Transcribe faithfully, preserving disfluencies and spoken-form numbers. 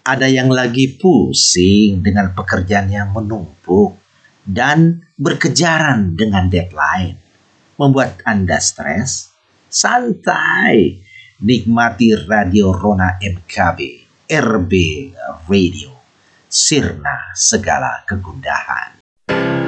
Ada yang lagi pusing dengan pekerjaan yang menumpuk dan berkejaran dengan deadline. Membuat Anda stres? Santai. Nikmati Radio Rona M K B, R B Radio. Sirna segala kegundahan.